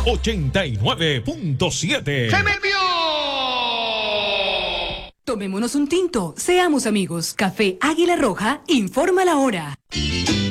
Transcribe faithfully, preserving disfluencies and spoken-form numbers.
ochenta y nueve punto siete. ¡Se me vio! Tomémonos un tinto, seamos amigos. Café Águila Roja informa la hora.